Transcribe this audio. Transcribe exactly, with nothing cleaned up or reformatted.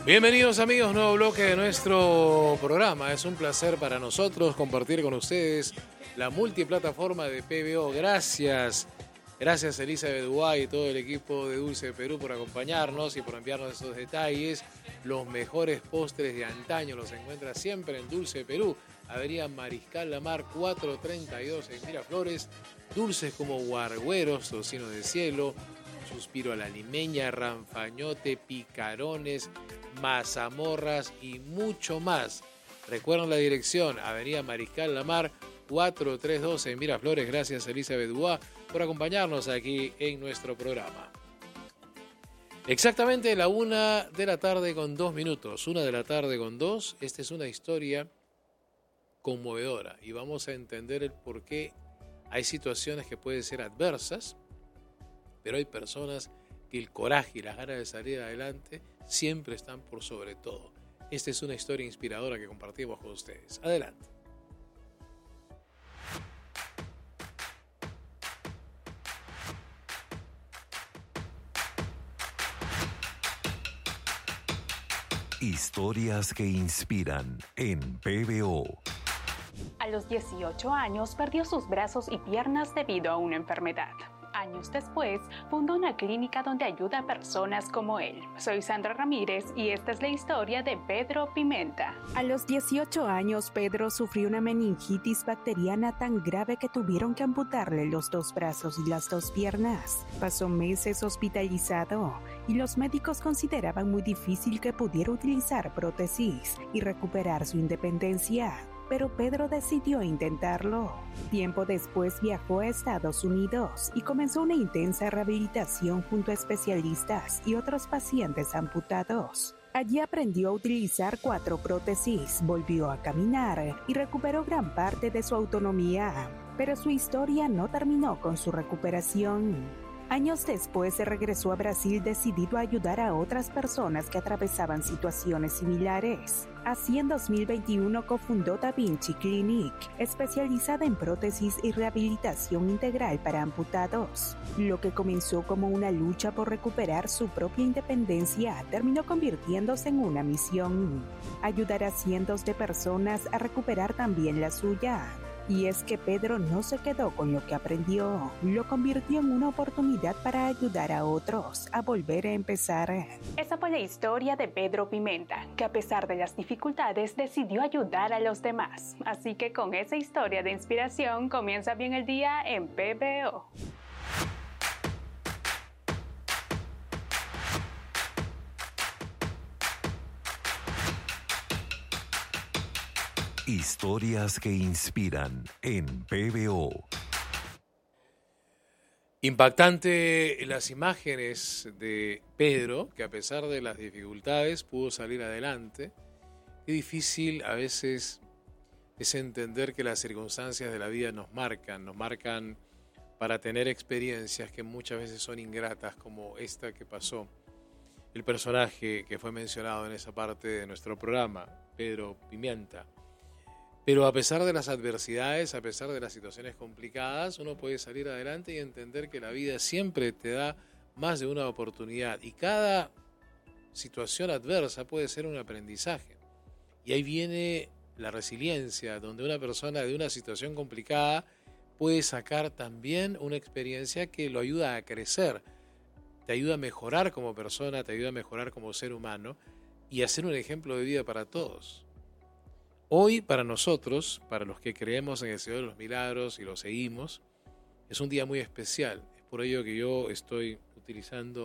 Bienvenidos amigos, nuevo bloque de nuestro programa. Es un placer para nosotros compartir con ustedes la multiplataforma de P B O. Gracias, gracias Elizabeth Duay y todo el equipo de Dulce Perú por acompañarnos y por enviarnos esos detalles. Los mejores postres de antaño los encuentra siempre en Dulce Perú. Avenida Mariscal Lamar cuatrocientos treinta y dos en Miraflores. Dulces como guargüeros, tocino de cielo, suspiro a la limeña, ranfañote, picarones, mazamorras y mucho más. Recuerden la dirección, Avenida Mariscal Lamar cuatrocientos treinta y dos en Miraflores. Gracias Elizabeth Duá por acompañarnos aquí en nuestro programa. Exactamente la una de la tarde con dos minutos. Una de la tarde con dos. Esta es una historia conmovedora y vamos a entender el por qué hay situaciones que pueden ser adversas, pero hay personas que el coraje y las ganas de salir adelante siempre están por sobre todo. Esta es una historia inspiradora que compartimos con ustedes. Adelante. Historias que inspiran en P B O. A los dieciocho años perdió sus brazos y piernas debido a una enfermedad. Años después, fundó una clínica donde ayuda a personas como él. Soy Sandra Ramírez y esta es la historia de Pedro Pimenta. A los dieciocho años, Pedro sufrió una meningitis bacteriana tan grave que tuvieron que amputarle los dos brazos y las dos piernas. Pasó meses hospitalizado y los médicos consideraban muy difícil que pudiera utilizar prótesis y recuperar su independencia. Pero Pedro decidió intentarlo. Tiempo después viajó a Estados Unidos y comenzó una intensa rehabilitación junto a especialistas y otros pacientes amputados. Allí aprendió a utilizar cuatro prótesis, volvió a caminar y recuperó gran parte de su autonomía. Pero su historia no terminó con su recuperación. Años después se regresó a Brasil decidido a ayudar a otras personas que atravesaban situaciones similares. Así en dos mil veintiuno cofundó Da Vinci Clinic, especializada en prótesis y rehabilitación integral para amputados. Lo que comenzó como una lucha por recuperar su propia independencia terminó convirtiéndose en una misión: ayudar a cientos de personas a recuperar también la suya. Y es que Pedro no se quedó con lo que aprendió, lo convirtió en una oportunidad para ayudar a otros a volver a empezar. Esa fue la historia de Pedro Pimenta, que a pesar de las dificultades decidió ayudar a los demás. Así que con esa historia de inspiración comienza bien el día en P B O. Historias que inspiran en P B O. Impactante las imágenes de Pedro, que a pesar de las dificultades pudo salir adelante. Qué difícil a veces es entender que las circunstancias de la vida nos marcan, nos marcan para tener experiencias que muchas veces son ingratas, como esta que pasó. El personaje que fue mencionado en esa parte de nuestro programa, Pedro Pimenta. Pero a pesar de las adversidades, a pesar de las situaciones complicadas, uno puede salir adelante y entender que la vida siempre te da más de una oportunidad. Y cada situación adversa puede ser un aprendizaje. Y ahí viene la resiliencia, donde una persona de una situación complicada puede sacar también una experiencia que lo ayuda a crecer. Te ayuda a mejorar como persona, te ayuda a mejorar como ser humano y a ser un ejemplo de vida para todos. Hoy, para nosotros, para los que creemos en el Señor de los Milagros y lo seguimos, es un día muy especial. Es por ello que yo estoy utilizando